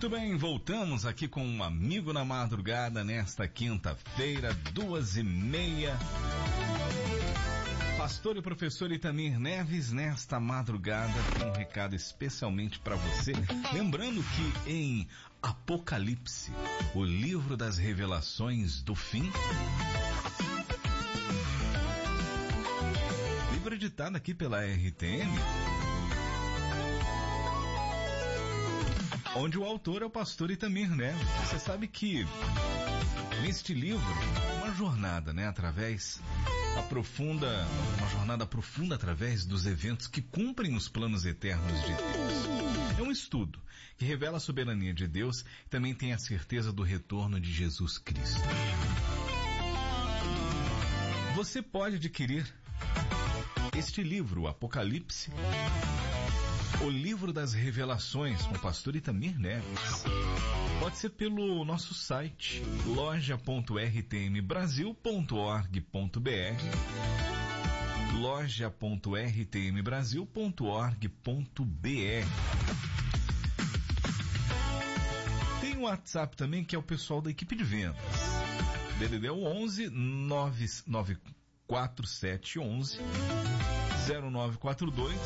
Muito bem, voltamos aqui com um amigo na madrugada nesta quinta-feira, 2:30. Pastor e professor Itamir Neves, nesta madrugada, tem um recado especialmente para você. Lembrando que em Apocalipse, o livro das revelações do fim, livro editado aqui pela RTM, onde o autor é o pastor Itamir Neves. Você sabe que neste livro, uma jornada, uma jornada profunda através dos eventos que cumprem os planos eternos de Deus. É um estudo que revela a soberania de Deus e também tem a certeza do retorno de Jesus Cristo. Você pode adquirir este livro, Apocalipse, o livro das revelações, com o pastor Itamir Neves. Pode ser pelo nosso site, loja.rtmbrasil.org.br, loja.rtmbrasil.org.br. Tem um WhatsApp também, que é o pessoal da equipe de vendas. DDD 11 94711 0942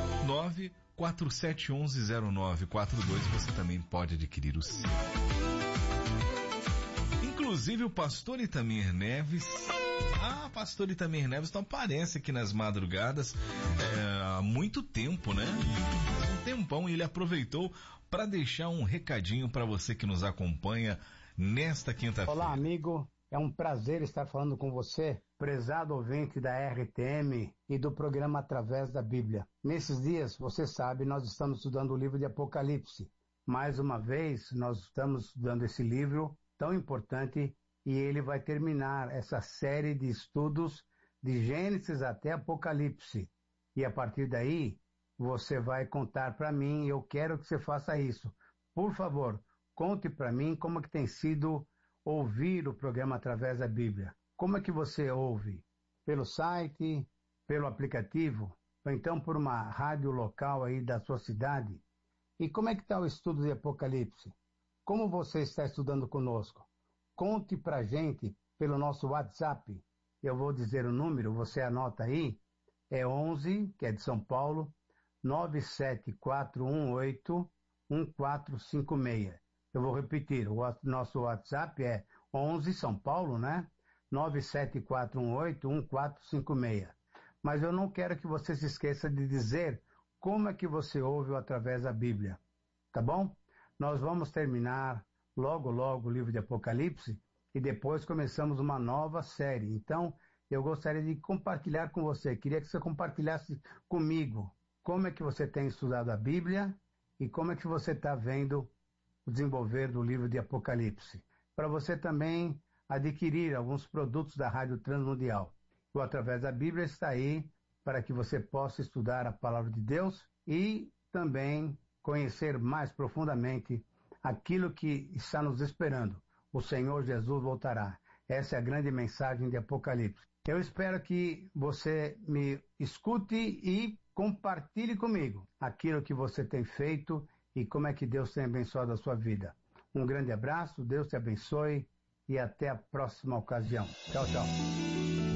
947110942. Você também pode adquirir o seu. Inclusive o pastor Itamir Neves, pastor Itamir Neves não aparece aqui nas madrugadas há muito tempo, né? Um tempão, e ele aproveitou para deixar um recadinho para você que nos acompanha nesta quinta-feira. Olá, amigo. É um prazer estar falando com você, prezado ouvinte da RTM e do programa Através da Bíblia. Nesses dias, você sabe, nós estamos estudando o livro de Apocalipse. Mais uma vez, nós estamos estudando esse livro tão importante e ele vai terminar essa série de estudos de Gênesis até Apocalipse. E a partir daí, você vai contar para mim, e eu quero que você faça isso. Por favor, conte para mim como é que tem sido ouvir o programa Através da Bíblia. Como é que você ouve? Pelo site, pelo aplicativo, ou então por uma rádio local aí da sua cidade? E como é que está o estudo de Apocalipse? Como você está estudando conosco? Conte pra gente pelo nosso WhatsApp. Eu vou dizer o número, você anota aí. É 11, que é de São Paulo, 974181456. Eu vou repetir, o nosso WhatsApp é 11 São Paulo, né? 974181456. Mas eu não quero que você se esqueça de dizer como é que você ouve através da Bíblia, tá bom? Nós vamos terminar logo o livro de Apocalipse e depois começamos uma nova série. Então, eu gostaria de compartilhar com você, queria que você compartilhasse comigo como é que você tem estudado a Bíblia e como é que você está vendo o desenvolver do livro de Apocalipse. Para você também adquirir alguns produtos da Rádio Transmundial. O Através da Bíblia está aí para que você possa estudar a Palavra de Deus e também conhecer mais profundamente aquilo que está nos esperando. O Senhor Jesus voltará. Essa é a grande mensagem de Apocalipse. Eu espero que você me escute e compartilhe comigo aquilo que você tem feito e como é que Deus tem abençoado a sua vida. Um grande abraço, Deus te abençoe e até a próxima ocasião. Tchau, tchau.